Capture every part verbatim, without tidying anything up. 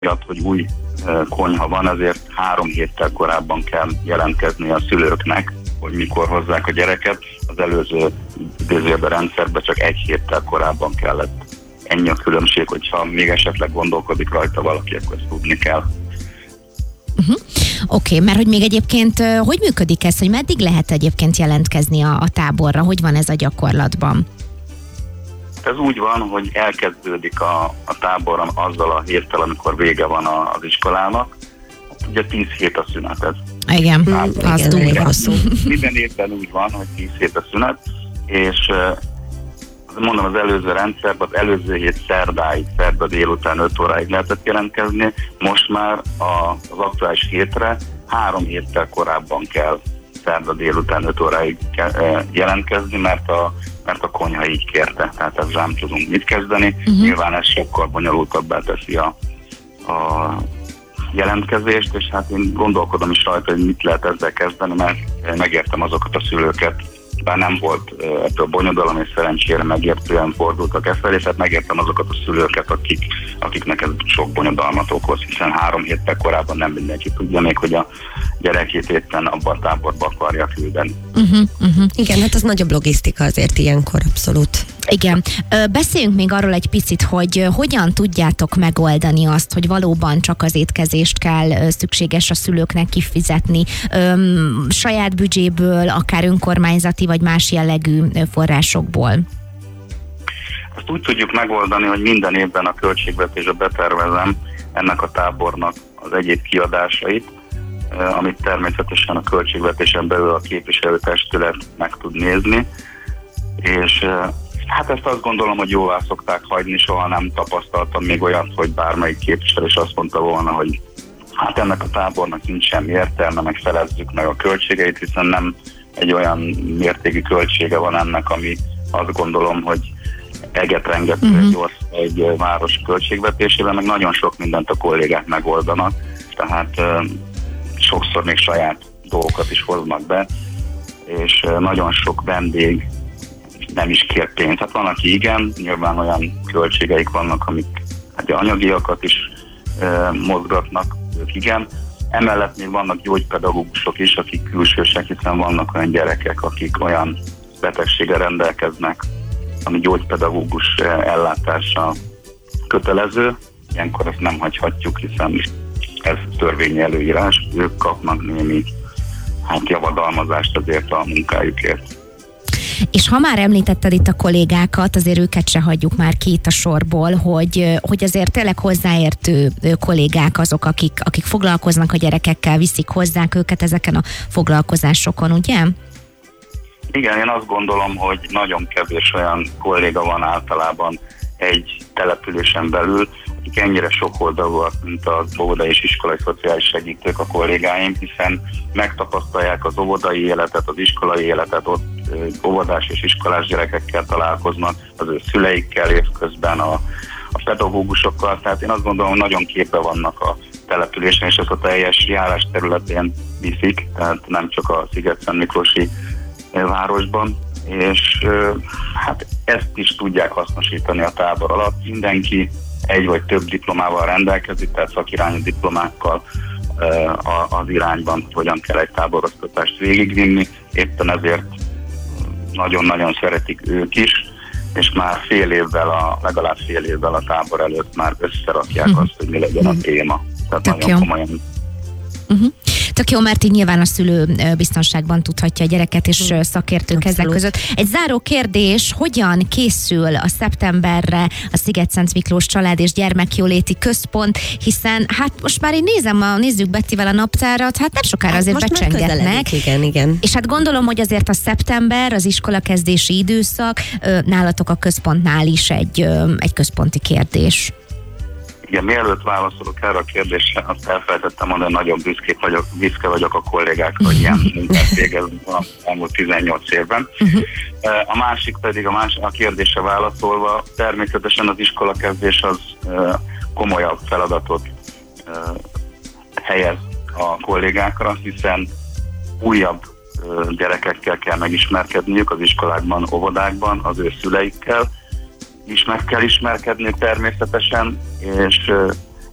miatt, hogy új konyha van, ezért három héttel korábban kell jelentkezni a szülőknek, hogy mikor hozzák a gyereket. Az előző idézőjelben rendszerben csak egy héttel korábban kellett. Ennyi a különbség, hogyha még esetleg gondolkodik rajta valaki, akkor ezt tudni kell. Uh-huh. Oké, okay, mert hogy még egyébként hogy működik ez, hogy meddig lehet egyébként jelentkezni a, a táborra? Hogy van ez a gyakorlatban? Ez úgy van, hogy elkezdődik a, a tábor azzal a héttel, amikor vége van a, az iskolának. Ugye tíz hét a szünet. Igen, hát, az túl hosszú. Minden évben úgy van, hogy tíz hét a szünet, és mondom, az előző rendszerben az előző hét szerdáig, szerda délután öt óráig lehetett jelentkezni, most már a, az aktuális hétre három héttel korábban kell szerda délután öt óráig ke, jelentkezni, mert a, mert a konyha így kérte, tehát ezzel nem tudunk mit kezdeni. Uh-huh. Nyilván ez sokkal bonyolultabbá teszi a, a jelentkezést, és hát én gondolkodom is rajta, hogy mit lehet ezzel kezdeni, mert megértem azokat a szülőket, bár nem volt ebből bonyodalom, és szerencsére megértően fordultak e felé, tehát megértem azokat a szülőket, akik, akiknek ez sok bonyodalmat okoz, hiszen három héttel korábban nem mindenki tudja még, hogy a gyerekét éppen abban a táborba akarja küldeni. Uh-huh, uh-huh. Igen, hát az nagyobb logisztika azért ilyenkor, abszolút. Igen. Beszéljünk még arról egy picit, hogy hogyan tudjátok megoldani azt, hogy valóban csak az étkezést kell szükséges a szülőknek kifizetni, Öm, saját büdzséből, akár önkormányzati vagy más jellegű forrásokból. Ezt úgy tudjuk megoldani, hogy minden évben a költségvetésbe betervezem ennek a tábornak az egyéb kiadásait, amit természetesen a költségvetésen belül a képviselőtestület meg tud nézni, és hát ezt azt gondolom, hogy jóvá szokták hagyni, soha nem tapasztaltam még olyat, hogy bármelyik képviselő is azt mondta volna, hogy hát ennek a tábornak nincs semmi értelme, meg felezzük meg a költségeit, hiszen nem egy olyan mértékű költsége van ennek, ami azt gondolom, hogy eget-rengető uh-huh. egy, orsz, egy város költségvetésében, meg nagyon sok mindent a kollégák megoldanak, tehát uh, sokszor még saját dolgokat is hoznak be, és uh, nagyon sok vendég nem is kér pénzt. Hát van, aki igen, nyilván olyan költségeik vannak, amik hát anyagiakat is uh, mozgatnak, ők igen. Emellett még vannak gyógypedagógusok is, akik külsősek, hiszen vannak olyan gyerekek, akik olyan betegséggel rendelkeznek, ami gyógypedagógus ellátása kötelező. Ilyenkor ezt nem hagyhatjuk, hiszen ez törvényi előírás. Ők kapnak némi hát, javadalmazást azért a munkájukért. És ha már említetted itt a kollégákat, azért őket se hagyjuk már ki itt a sorból, hogy, hogy azért tényleg hozzáértő kollégák azok, akik, akik foglalkoznak a gyerekekkel, viszik hozzák őket ezeken a foglalkozásokon, ugye? Igen, én azt gondolom, hogy nagyon kevés olyan kolléga van általában egy településen belül, akik ennyire sokoldalúak, mint az óvodai és iskolai szociális segítők a kollégáim, hiszen megtapasztalják az óvodai életet, az iskolai életet, ott óvodás és iskolás gyerekekkel találkoznak, az ő szüleikkel évközben, a, a pedagógusokkal, tehát én azt gondolom, hogy nagyon képbe vannak a településen, és ezt a teljes járás területén viszik, tehát nem csak a Szigetszentmiklósi városban, és hát ezt is tudják hasznosítani a tábor alatt. Mindenki egy vagy több diplomával rendelkezik, tehát szakirányú diplomákkal az irányban, hogyan kell egy táboroztatást végigvinni. Éppen ezért nagyon-nagyon szeretik ők is, és már fél évvel, a, legalább fél évvel a tábor előtt már összerakják hm. azt, hogy mi legyen a téma. Tehát Tök nagyon jó. komolyan. Uh-huh. Tök jó, mert így nyilván a szülő biztonságban tudhatja a gyereket, és hmm. szakértők ezek között. Egy záró kérdés, hogyan készül a szeptemberre a Szigetszent Miklós Család és Gyermekjóléti Központ, hiszen hát most már így nézem, a, nézzük Bettivel a naptárat, hát nem sokára azért most becsengetnek. Igen, igen. És hát gondolom, hogy azért a szeptember, az iskolakezdési időszak nálatok a központnál is egy, egy központi kérdés. Igen, mielőtt válaszolok erre a kérdésre, azt elfelejtettem mondani, nagyon büszke vagyok, büszke vagyok a kollégákra, hogy ilyen munkát végezünk az elmúlt tizennyolc évben. Uh-huh. A másik pedig, a, más, a kérdésre válaszolva, természetesen az iskolakezdés az uh, komolyabb feladatot uh, helyez a kollégákra, hiszen újabb uh, gyerekekkel kell megismerkedniük az iskolákban, óvodákban, az ő szüleikkel, is meg kell ismerkedni természetesen, és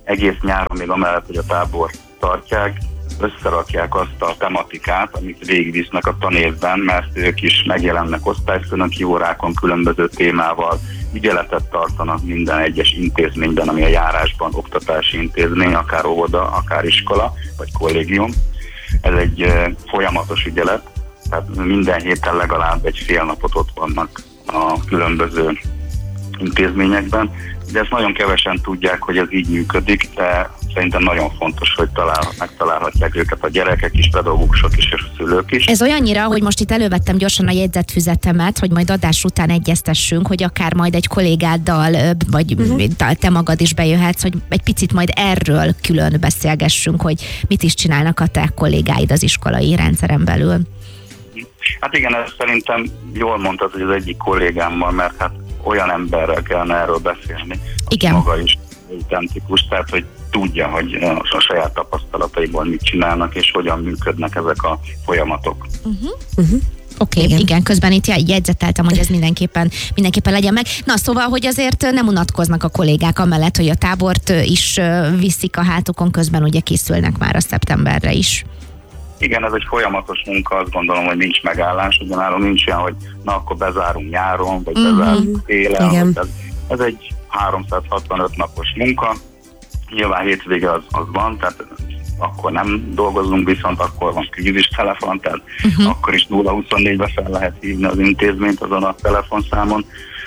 egész nyáron még amellett, hogy a tábor tartják, összerakják azt a tematikát, amit végigvisznek a tanévben, mert ők is megjelennek osztályfőnöki órákon különböző témával, ügyeletet tartanak minden egyes intézményben, ami a járásban oktatási intézmény, akár óvoda, akár iskola, vagy kollégium. Ez egy e, folyamatos ügyelet, tehát minden héten legalább egy fél napot ott vannak a különböző intézményekben, de ezt nagyon kevesen tudják, hogy ez így működik, de szerintem nagyon fontos, hogy talál, megtalálhatják őket a gyerekek is, pedagógusok is, és a szülők is. Ez olyannyira, hogy most itt elővettem gyorsan a jegyzetfüzetemet, hogy majd adás után egyeztessünk, hogy akár majd egy kollégáddal, vagy uh-huh. te magad is bejöhetsz, hogy egy picit majd erről külön beszélgessünk, hogy mit is csinálnak a te kollégáid az iskolai rendszeren belül. Hát igen, ez szerintem jól mondtad, hogy az egyik kollégámmal, mert hát olyan emberrel kellene erről beszélni, igen. Maga is autentikus, tehát hogy tudja, hogy a saját tapasztalataiból mit csinálnak, és hogyan működnek ezek a folyamatok. Uh-huh. Uh-huh. Oké, okay, igen. igen, közben itt jegyzeteltem, hogy ez mindenképpen, mindenképpen legyen meg. Na, szóval, hogy azért nem unatkoznak a kollégák amellett, hogy a tábort is viszik a hátukon, közben ugye készülnek már a szeptemberre is. Igen, ez egy folyamatos munka, azt gondolom, hogy nincs megállás, ugyanálló nincs olyan, hogy na akkor bezárunk nyáron, vagy uh-huh. bezárunk télen. Ez, ez egy háromszázhatvanöt napos munka, nyilván hétvége az, az van, tehát akkor nem dolgozunk, viszont akkor van krízis telefon, tehát uh-huh. akkor is nulla huszonnégybe fel lehet hívni az intézményt azon a telefonszámon,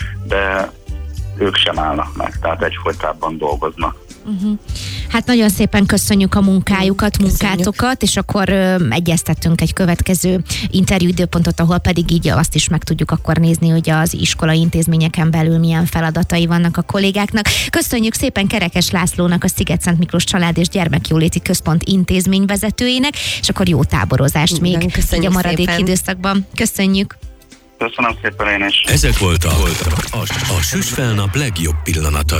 de ők sem állnak meg, tehát egyfolytában dolgoznak. Uh-huh. Hát nagyon szépen köszönjük a munkájukat, köszönjük. munkátokat, és akkor ö, egyeztettünk egy következő interjúidőpontot, ahol pedig így azt is meg tudjuk akkor nézni, hogy az iskolai intézményeken belül milyen feladatai vannak a kollégáknak. Köszönjük szépen Kerekes Lászlónak, a Szigetszent Miklós Család és Gyermekjóléti Központ intézményvezetőjének, és akkor jó táborozást még így a maradék szépen. időszakban. Köszönjük! Köszönöm szépen én is! Ezek voltak a, a, a Süsfelnap legjobb pillanatai.